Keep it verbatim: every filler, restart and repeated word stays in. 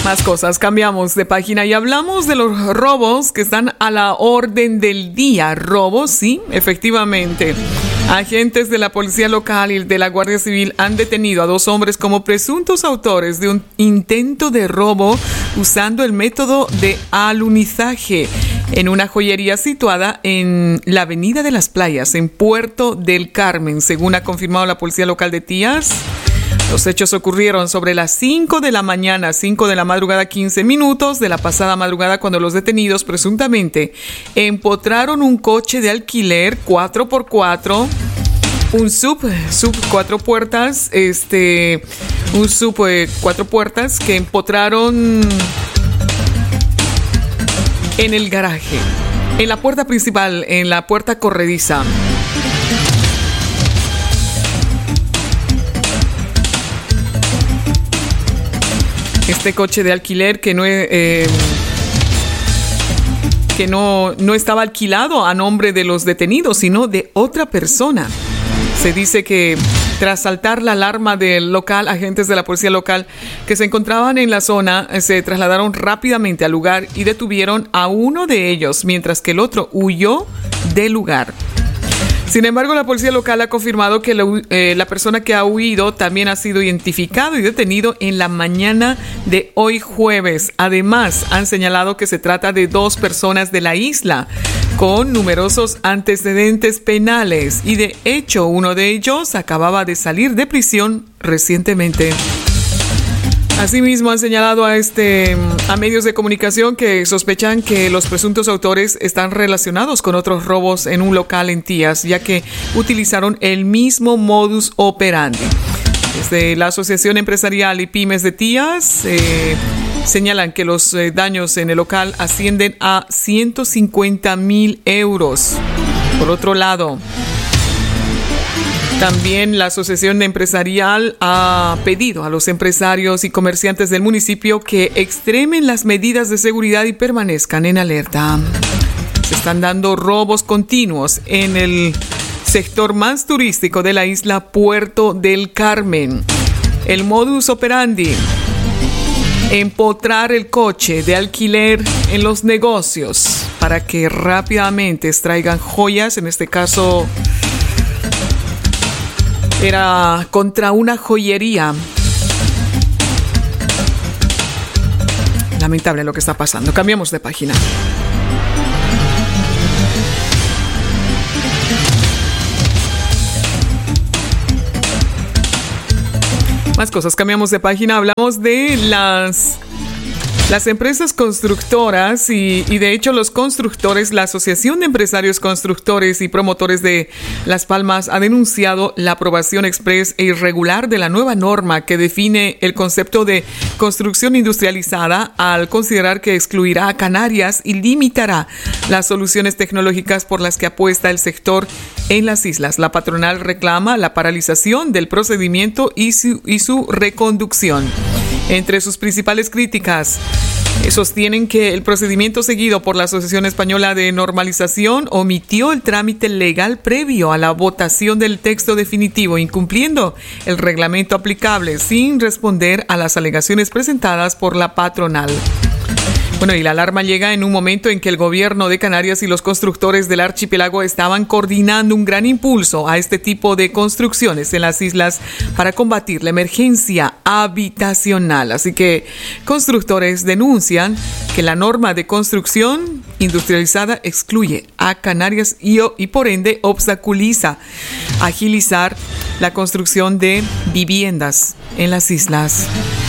Más cosas, cambiamos de página y hablamos de los robos que están a la orden del día. Robos, sí, efectivamente. Agentes de la policía local y de la Guardia Civil han detenido a dos hombres como presuntos autores de un intento de robo usando el método de alunizaje en una joyería situada en la Avenida de las Playas, en Puerto del Carmen, según ha confirmado la policía local de Tías. Los hechos ocurrieron sobre las cinco de la mañana, cinco de la madrugada, quince minutos de la pasada madrugada, cuando los detenidos presuntamente empotraron un coche de alquiler cuatro por cuatro, un sub, sub cuatro puertas, este, un sub eh, cuatro puertas que empotraron en el garaje, en la puerta principal, en la puerta corrediza. Este coche de alquiler que no eh, que no, no estaba alquilado a nombre de los detenidos, sino de otra persona. Se dice que tras saltar la alarma del local, agentes de la policía local que se encontraban en la zona se trasladaron rápidamente al lugar y detuvieron a uno de ellos, mientras que el otro huyó del lugar. Sin embargo, la policía local ha confirmado que la, eh, la persona que ha huido también ha sido identificado y detenido en la mañana de hoy jueves. Además, han señalado que se trata de dos personas de la isla con numerosos antecedentes penales y de hecho uno de ellos acababa de salir de prisión recientemente. Asimismo, han señalado a, este, a medios de comunicación que sospechan que los presuntos autores están relacionados con otros robos en un local en Tías, ya que utilizaron el mismo modus operandi. Desde la Asociación Empresarial y Pymes de Tías eh, señalan que los eh, daños en el local ascienden a ciento cincuenta mil euros. Por otro lado, también la Asociación Empresarial ha pedido a los empresarios y comerciantes del municipio que extremen las medidas de seguridad y permanezcan en alerta. Se están dando robos continuos en el sector más turístico de la isla, Puerto del Carmen. El modus operandi: empotrar el coche de alquiler en los negocios para que rápidamente extraigan joyas, en este caso era contra una joyería. Lamentable lo que está pasando. Cambiamos de página. Más cosas, cambiamos de página. Hablamos de las... Las empresas constructoras y, y de hecho los constructores, la Asociación de Empresarios Constructores y Promotores de Las Palmas ha denunciado la aprobación exprés e irregular de la nueva norma que define el concepto de construcción industrializada al considerar que excluirá a Canarias y limitará las soluciones tecnológicas por las que apuesta el sector en las islas. La patronal reclama la paralización del procedimiento y su, y su reconducción. Entre sus principales críticas, sostienen que el procedimiento seguido por la Asociación Española de Normalización omitió el trámite legal previo a la votación del texto definitivo, incumpliendo el reglamento aplicable sin responder a las alegaciones presentadas por la patronal. Bueno, y la alarma llega en un momento en que el gobierno de Canarias y los constructores del archipiélago estaban coordinando un gran impulso a este tipo de construcciones en las islas para combatir la emergencia habitacional. Así que constructores denuncian que la norma de construcción industrializada excluye a Canarias y, y por ende obstaculiza agilizar la construcción de viviendas en las islas.